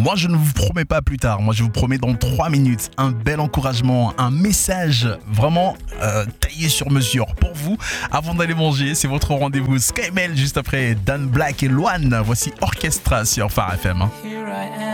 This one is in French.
Moi, je ne vous promets pas plus tard. Moi, je vous promets dans 3 minutes un bel encouragement, un message vraiment taillé sur mesure pour vous. Avant d'aller manger, c'est votre rendez-vous Skymail juste après Dan Black et Luan. Voici Orchestra sur Phare FM.